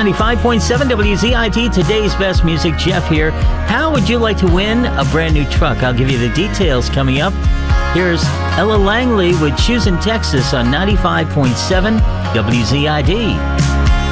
95.7 WZID, today's best music. Jeff here. How would you like to win a brand new truck? I'll give you the details coming up. Here's Ella Langley with Choosing Texas on 95.7 WZID.